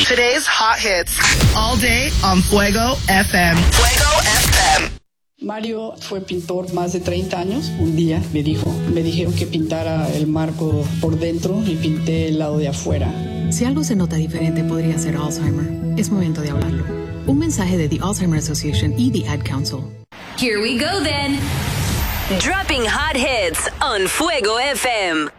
Today's hot hits. All day on Fuego FM. Fuego FM. Mario fue pintor más de 30 años. Un día me dijeron que pintara el marco por dentro y pinté el lado de afuera. Si algo se nota diferente podría ser Alzheimer. Es momento de hablarlo. Un mensaje de The Alzheimer Association y The Ad Council. Here we go then. Dropping hot hits on Fuego FM.